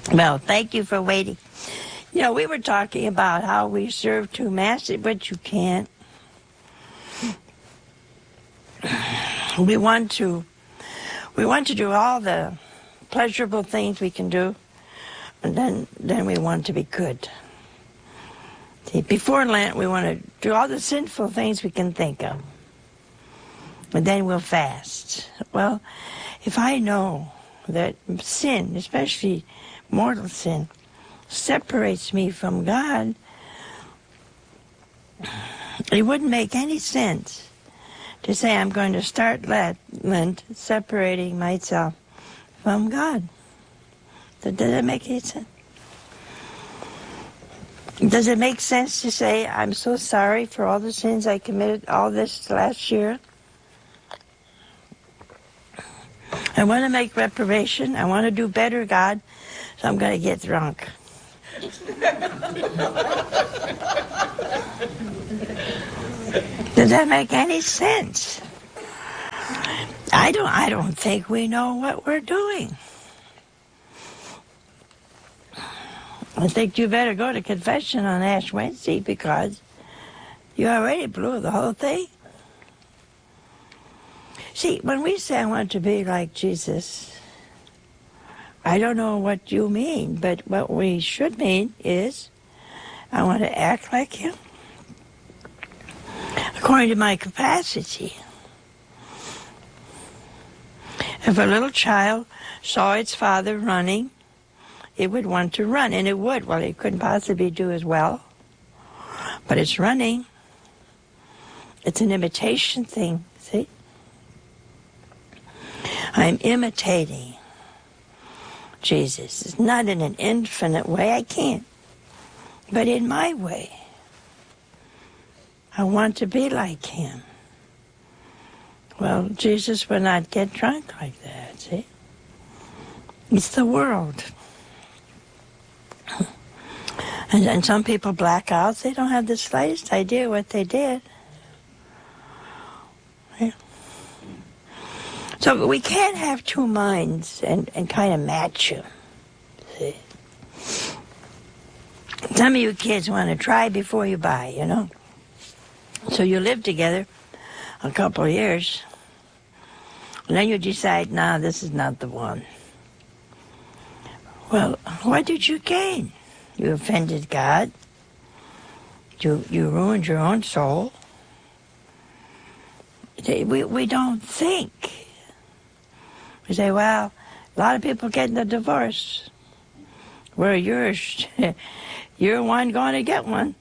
Well, thank you for waiting. You know, we were talking about how we serve two masters, but you can't. We want to do all the pleasurable things we can do, and then we want to be good. See, before Lent, we want to do all the sinful things we can think of, and then we'll fast. Well, if I know that sin, especially mortal sin, separates me from God, it wouldn't make any sense to say I'm going to start Lent separating myself from God. Does that make any sense? Does it make sense to say I'm so sorry for all the sins I committed all this last year? I want to make reparation. I want to do better, God, so I'm going to get drunk. Does that make any sense? I don't think we know what we're doing. I think you better go to confession on Ash Wednesday because you already blew the whole thing. See, when we say I want to be like Jesus, I don't know what you mean, but what we should mean is I want to act like him according to my capacity. If a little child saw its father running, it would want to run, and it would. Well, it couldn't possibly do as well, but it's running. It's an imitation thing, see? I'm imitating Jesus. It's not in an infinite way, I can't, but in my way. I want to be like him. Well, Jesus would not get drunk like that, see? It's the world. And some people black out. They don't have the slightest idea what they did. Yeah. So we can't have two minds and kind of match them. See? Some of you kids want to try before you buy, you know? So you live together a couple of years, and then you decide, nah, this is not the one. Well, what did you gain? You offended God. You ruined your own soul. We don't think. We say, well, a lot of people getting a divorce. Where you're one going to get one.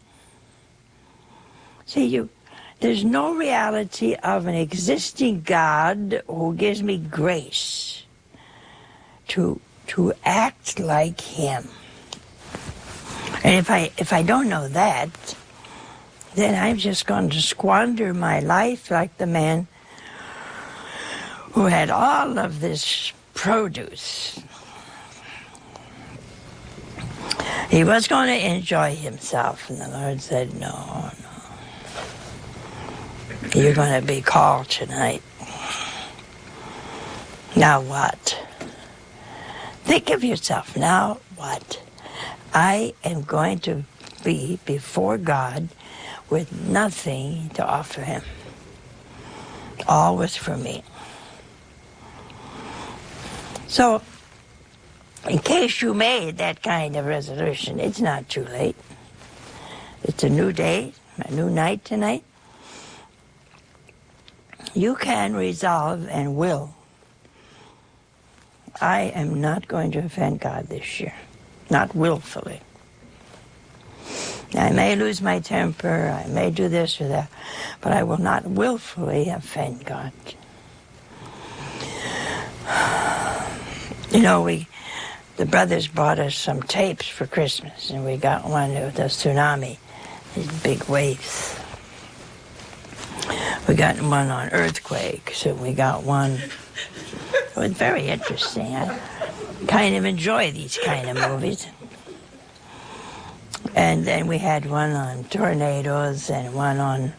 See, there's no reality of an existing God who gives me grace to act like him. And if I don't know that, then I'm just going to squander my life like the man who had all of this produce. He was going to enjoy himself, and the Lord said, no. You're going to be called tonight. Now what? Think of yourself. Now what? I am going to be before God with nothing to offer him. All was for me. So, in case you made that kind of resolution, it's not too late. It's a new day, a new night tonight. You can resolve and will. I am not going to offend God this year. Not willfully. I may lose my temper, I may do this or that, but I will not willfully offend God. You know, the brothers bought us some tapes for Christmas, and we got one of the tsunami, these big waves. We got one on earthquakes, and we got one. It was very interesting. I kind of enjoy these kind of movies. And then we had one on tornadoes and one on,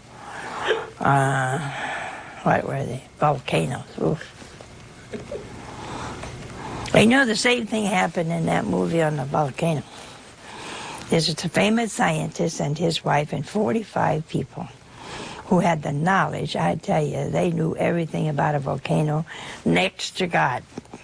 what were they? Volcanoes. Oof. I know the same thing happened in that movie on the volcano. There's a famous scientist and his wife and 45 people who had the knowledge. I tell you, they knew everything about a volcano next to God.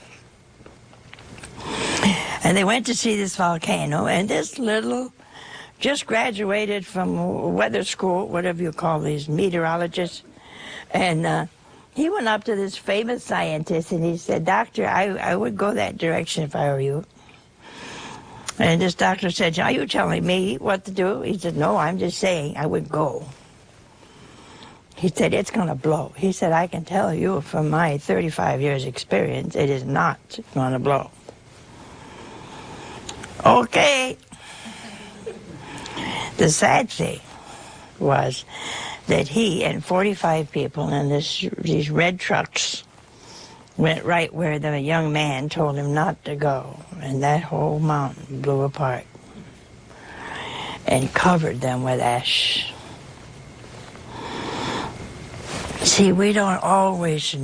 And they went to see this volcano, and this little, just graduated from weather school, whatever you call these meteorologists, and he went up to this famous scientist and he said, "Doctor, I would go that direction if I were you." And this doctor said, "Are you telling me what to do?" He said, "No, I'm just saying I would go." He said, "It's going to blow." He said, "I can tell you from my 35 years experience, it is not going to blow." Okay. The sad thing was that he and 45 people in these red trucks went right where the young man told him not to go, and that whole mountain blew apart and covered them with ash. See, we don't always